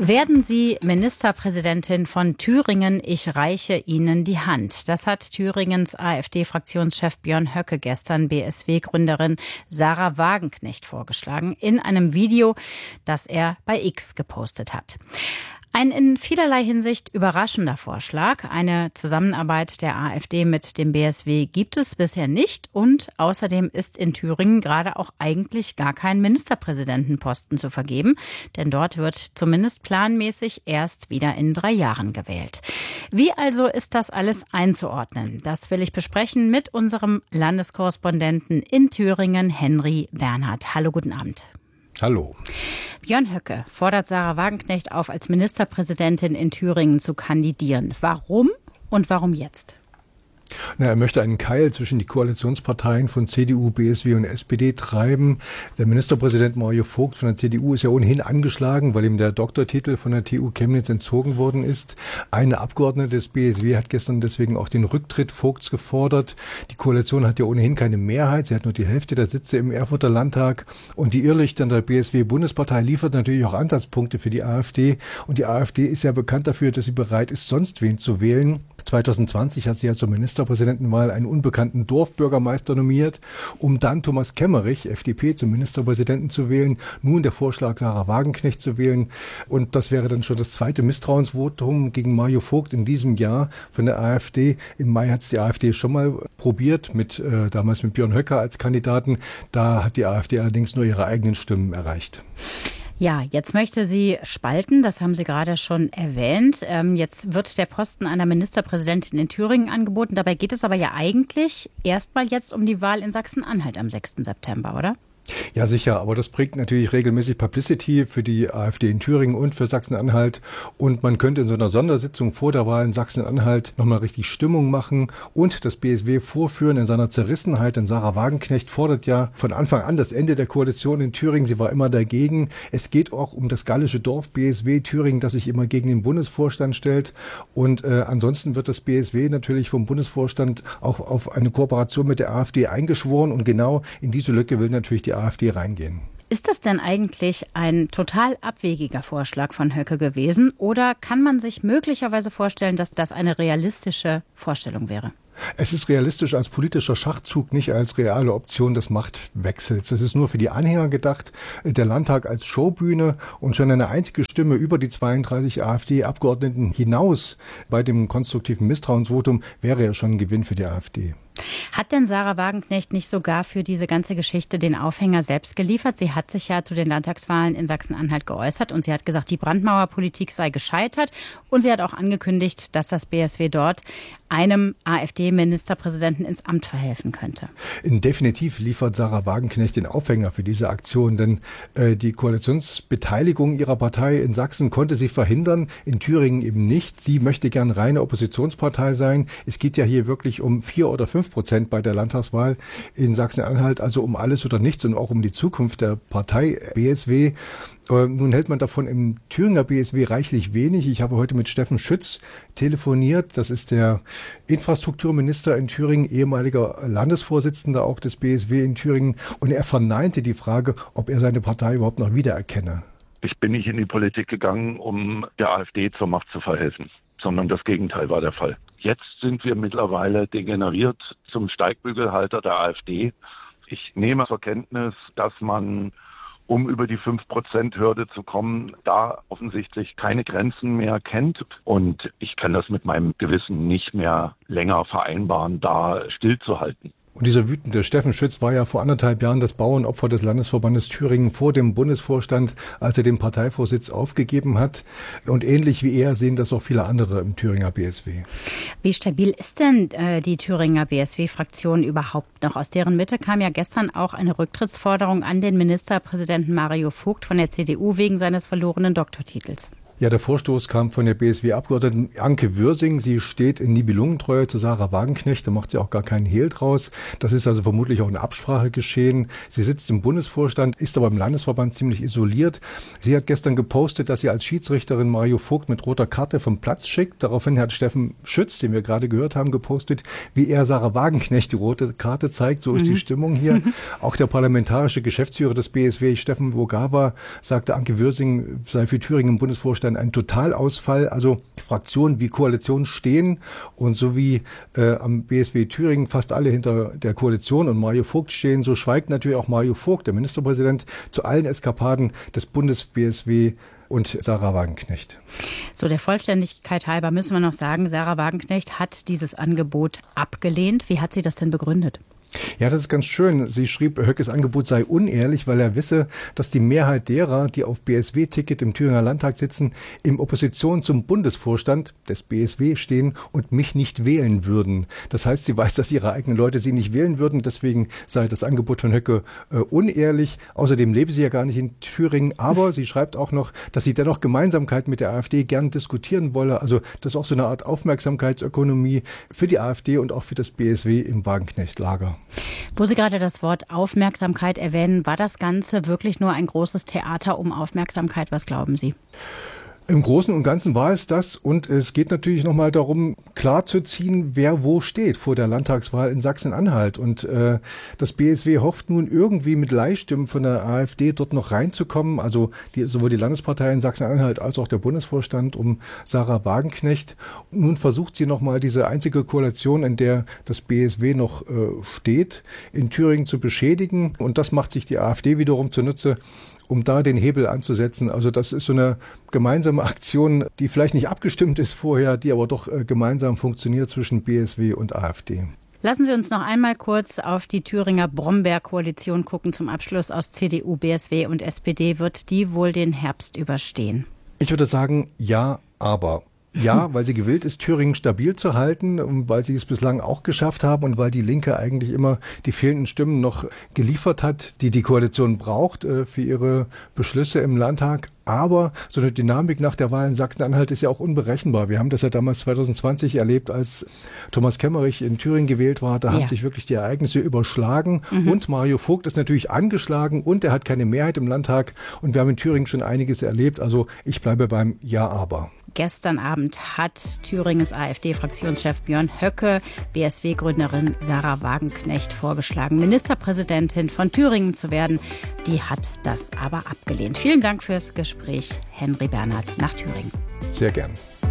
Werden Sie Ministerpräsidentin von Thüringen? Ich reiche Ihnen die Hand. Das hat Thüringens AfD-Fraktionschef Björn Höcke gestern BSW-Gründerin Sarah Wagenknecht vorgeschlagen in einem Video, das er bei X gepostet hat. Ein in vielerlei Hinsicht überraschender Vorschlag. Eine Zusammenarbeit der AfD mit dem BSW gibt es bisher nicht. Und außerdem ist in Thüringen gerade auch eigentlich gar kein Ministerpräsidentenposten zu vergeben. Denn dort wird zumindest planmäßig erst wieder in 3 Jahren gewählt. Wie also ist das alles einzuordnen? Das will ich besprechen mit unserem Landeskorrespondenten in Thüringen, Henry Bernhard. Hallo, guten Abend. Hallo. Björn Höcke fordert Sarah Wagenknecht auf, als Ministerpräsidentin in Thüringen zu kandidieren. Warum und warum jetzt? Er möchte einen Keil zwischen die Koalitionsparteien von CDU, BSW und SPD treiben. Der Ministerpräsident Mario Vogt von der CDU ist ja ohnehin angeschlagen, weil ihm der Doktortitel von der TU Chemnitz entzogen worden ist. Eine Abgeordnete des BSW hat gestern deswegen auch den Rücktritt Vogts gefordert. Die Koalition hat ja ohnehin keine Mehrheit. Sie hat nur die Hälfte der Sitze im Erfurter Landtag. Und die Irrlichtern der BSW-Bundespartei liefert natürlich auch Ansatzpunkte für die AfD. Und die AfD ist ja bekannt dafür, dass sie bereit ist, sonst wen zu wählen. 2020 hat sie ja zur Ministerpräsidentenwahl einen unbekannten Dorfbürgermeister nominiert, um dann Thomas Kemmerich, FDP, zum Ministerpräsidenten zu wählen. Nun der Vorschlag, Sarah Wagenknecht zu wählen. Und das wäre dann schon das zweite Misstrauensvotum gegen Mario Vogt in diesem Jahr von der AfD. Im Mai hat es die AfD schon mal probiert, damals mit Björn Höcke als Kandidaten. Da hat die AfD allerdings nur ihre eigenen Stimmen erreicht. Ja, jetzt möchte sie spalten, das haben Sie gerade schon erwähnt. Jetzt wird der Posten einer Ministerpräsidentin in Thüringen angeboten. Dabei geht es aber ja eigentlich erstmal jetzt um die Wahl in Sachsen-Anhalt am 6. September, oder? Ja, sicher, aber das bringt natürlich regelmäßig Publicity für die AfD in Thüringen und für Sachsen-Anhalt. Und man könnte in so einer Sondersitzung vor der Wahl in Sachsen-Anhalt nochmal richtig Stimmung machen und das BSW vorführen in seiner Zerrissenheit. Denn Sarah Wagenknecht fordert ja von Anfang an das Ende der Koalition in Thüringen. Sie war immer dagegen. Es geht auch um das gallische Dorf BSW Thüringen, das sich immer gegen den Bundesvorstand stellt. Und ansonsten wird das BSW natürlich vom Bundesvorstand auch auf eine Kooperation mit der AfD eingeschworen. Und genau in diese Lücke will natürlich die AfD reingehen. Ist das denn eigentlich ein total abwegiger Vorschlag von Höcke gewesen oder kann man sich möglicherweise vorstellen, dass das eine realistische Vorstellung wäre? Es ist realistisch als politischer Schachzug, nicht als reale Option des Machtwechsels. Es ist nur für die Anhänger gedacht, der Landtag als Showbühne und schon eine einzige Stimme über die 32 AfD-Abgeordneten hinaus bei dem konstruktiven Misstrauensvotum wäre ja schon ein Gewinn für die AfD. Hat denn Sarah Wagenknecht nicht sogar für diese ganze Geschichte den Aufhänger selbst geliefert? Sie hat sich ja zu den Landtagswahlen in Sachsen-Anhalt geäußert und sie hat gesagt, die Brandmauerpolitik sei gescheitert. Und sie hat auch angekündigt, dass das BSW dort einem AfD-Ministerpräsidenten ins Amt verhelfen könnte. Definitiv liefert Sarah Wagenknecht den Aufhänger für diese Aktion, denn die Koalitionsbeteiligung ihrer Partei in Sachsen konnte sie verhindern, in Thüringen eben nicht. Sie möchte gern reine Oppositionspartei sein. Es geht ja hier wirklich um 4 oder 5% bei der Landtagswahl in Sachsen-Anhalt, also um alles oder nichts und auch um die Zukunft der Partei BSW. Nun hält man davon im Thüringer BSW reichlich wenig. Ich habe heute mit Steffen Schütz telefoniert. Das ist der Infrastrukturminister in Thüringen, ehemaliger Landesvorsitzender auch des BSW in Thüringen. Und er verneinte die Frage, ob er seine Partei überhaupt noch wiedererkenne. Ich bin nicht in die Politik gegangen, um der AfD zur Macht zu verhelfen, sondern das Gegenteil war der Fall. Jetzt sind wir mittlerweile degeneriert zum Steigbügelhalter der AfD. Ich nehme zur Kenntnis, dass man, um über die 5%-Hürde zu kommen, da offensichtlich keine Grenzen mehr kennt. Und ich kann das mit meinem Gewissen nicht mehr länger vereinbaren, da stillzuhalten. Und dieser wütende Steffen Schütz war ja vor 1,5 Jahren das Bauernopfer des Landesverbandes Thüringen vor dem Bundesvorstand, als er den Parteivorsitz aufgegeben hat. Und ähnlich wie er sehen das auch viele andere im Thüringer BSW. Wie stabil ist denn die Thüringer BSW-Fraktion überhaupt noch? Aus deren Mitte kam ja gestern auch eine Rücktrittsforderung an den Ministerpräsidenten Mario Vogt von der CDU wegen seines verlorenen Doktortitels. Ja, der Vorstoß kam von der BSW-Abgeordneten Anke Würsing. Sie steht in Nibelungentreue zu Sarah Wagenknecht. Da macht sie auch gar keinen Hehl draus. Das ist also vermutlich auch eine Absprache geschehen. Sie sitzt im Bundesvorstand, ist aber im Landesverband ziemlich isoliert. Sie hat gestern gepostet, dass sie als Schiedsrichterin Mario Vogt mit roter Karte vom Platz schickt. Daraufhin hat Steffen Schütz, den wir gerade gehört haben, gepostet, wie er Sarah Wagenknecht die rote Karte zeigt. So ist die Stimmung hier. Auch der parlamentarische Geschäftsführer des BSW, Steffen Wogawa, sagte, Anke Würsing sei für Thüringen im Bundesvorstand dann ein Totalausfall. Also Fraktionen wie Koalition stehen und so wie am BSW Thüringen fast alle hinter der Koalition und Mario Vogt stehen, so schweigt natürlich auch Mario Vogt, der Ministerpräsident, zu allen Eskapaden des Bundes-BSW und Sarah Wagenknecht. So, der Vollständigkeit halber müssen wir noch sagen, Sarah Wagenknecht hat dieses Angebot abgelehnt. Wie hat sie das denn begründet? Ja, das ist ganz schön. Sie schrieb, Höckes Angebot sei unehrlich, weil er wisse, dass die Mehrheit derer, die auf BSW-Ticket im Thüringer Landtag sitzen, in Opposition zum Bundesvorstand des BSW stehen und mich nicht wählen würden. Das heißt, sie weiß, dass ihre eigenen Leute sie nicht wählen würden. Deswegen sei das Angebot von Höcke unehrlich. Außerdem lebe sie ja gar nicht in Thüringen. Aber sie schreibt auch noch, dass sie dennoch Gemeinsamkeit mit der AfD gern diskutieren wolle. Also das ist auch so eine Art Aufmerksamkeitsökonomie für die AfD und auch für das BSW im Wagenknecht-Lager. Wo Sie gerade das Wort Aufmerksamkeit erwähnen, war das Ganze wirklich nur ein großes Theater um Aufmerksamkeit? Was glauben Sie? Im Großen und Ganzen war es das und es geht natürlich nochmal darum, klarzuziehen, wer wo steht vor der Landtagswahl in Sachsen-Anhalt. Und das BSW hofft nun irgendwie mit Leihstimmen von der AfD dort noch reinzukommen, also sowohl die Landespartei in Sachsen-Anhalt als auch der Bundesvorstand um Sarah Wagenknecht. Und nun versucht sie nochmal diese einzige Koalition, in der das BSW noch steht, in Thüringen zu beschädigen. Und das macht sich die AfD wiederum zunutze, um da den Hebel anzusetzen. Also das ist so eine gemeinsame Aktion, die vielleicht nicht abgestimmt ist vorher, die aber doch gemeinsam funktioniert zwischen BSW und AfD. Lassen Sie uns noch einmal kurz auf die Thüringer Brombeer-Koalition gucken zum Abschluss aus CDU, BSW und SPD. Wird die wohl den Herbst überstehen? Ich würde sagen, ja, aber. Ja, weil sie gewillt ist, Thüringen stabil zu halten und weil sie es bislang auch geschafft haben und weil die Linke eigentlich immer die fehlenden Stimmen noch geliefert hat, die die Koalition braucht für ihre Beschlüsse im Landtag. Aber so eine Dynamik nach der Wahl in Sachsen-Anhalt ist ja auch unberechenbar. Wir haben das ja damals 2020 erlebt, als Thomas Kemmerich in Thüringen gewählt war. Da haben sich wirklich die Ereignisse überschlagen. Und Mario Vogt ist natürlich angeschlagen und er hat keine Mehrheit im Landtag. Und wir haben in Thüringen schon einiges erlebt. Also ich bleibe beim Ja, aber. Gestern Abend hat Thüringens AfD-Fraktionschef Björn Höcke BSW-Gründerin Sarah Wagenknecht vorgeschlagen, Ministerpräsidentin von Thüringen zu werden. Die hat das aber abgelehnt. Vielen Dank fürs Gespräch, Henry Bernhard nach Thüringen. Sehr gern.